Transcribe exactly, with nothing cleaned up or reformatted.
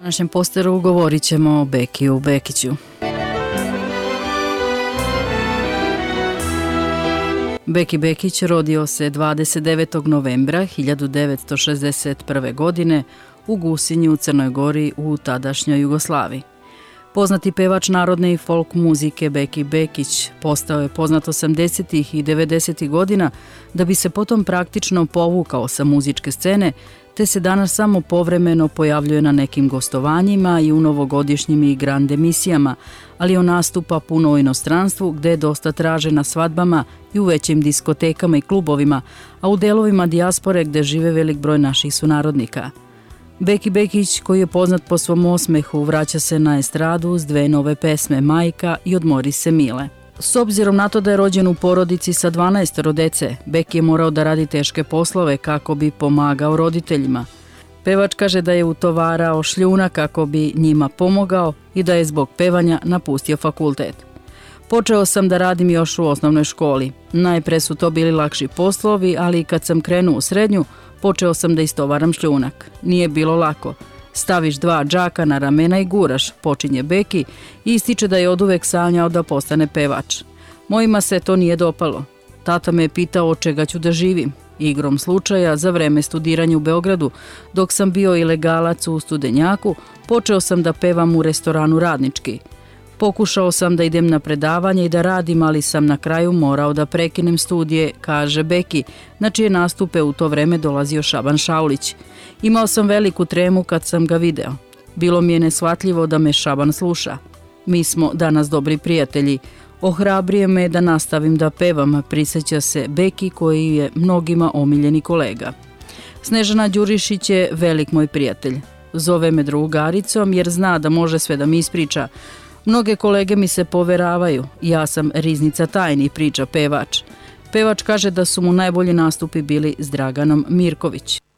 našem posteru govorit ćemo o Bekiju Bekiću. Beki Bekić rodio se dvadeset devetog novembra hiljadu devetsto šezdeset prve. godine u Gusinju u Crnoj Gori u tadašnjoj Jugoslaviji. Poznati pevač narodne i folk muzike Beki Bekić postao je poznat osamdesetih i devedesetih godina da bi se potom praktično povukao sa muzičke scene, te se danas samo povremeno pojavljuje na nekim gostovanjima i u novogodišnjim i grand emisijama, ali on nastupa puno u inostranstvu gde je dosta traže na svadbama i u većim diskotekama i klubovima, a u delovima dijaspore gde žive velik broj naših sunarodnika. Beki Bekić, koji je poznat po svom osmehu, vraća se na estradu s dve nove pesme Majka i Odmori se mile. S obzirom na to da je rođen u porodici sa dvanaestoro dece, Beki je morao da radi teške poslove kako bi pomagao roditeljima. Pevač kaže da je utovarao šljuna kako bi njima pomogao i da je zbog pevanja napustio fakultet. Počeo sam da radim još u osnovnoj školi. Najpre su to bili lakši poslovi, ali kad sam krenuo u srednju, počeo sam da istovaram šljunak. Nije bilo lako. Staviš dva džaka na ramena i guraš, počinje Beki i ističe da je oduvek sanjao da postane pevač. Mojima se to nije dopalo. Tata me je pitao od čega ću da živim. Igrom slučaja, za vreme studiranja u Beogradu, dok sam bio ilegalac u Studenjaku, počeo sam da pevam u restoranu Radnički. Pokušao sam da idem na predavanje i da radim, ali sam na kraju morao da prekinem studije, kaže Beki, na čije nastupe u to vreme dolazio Šaban Šaulić. Imao sam veliku tremu kad sam ga video. Bilo mi je neshvatljivo da me Šaban sluša. Mi smo danas dobri prijatelji. Ohrabrije me da nastavim da pevam, priseća se Beki koji je mnogima omiljeni kolega. Snežana Đurišić je velik moj prijatelj. Zove me drugaricom jer zna da može sve da mi ispriča. Mnoge kolege mi se poveravaju, ja sam riznica tajni, priča pevač. Pevač kaže da su mu najbolji nastupi bili s Draganom Mirković.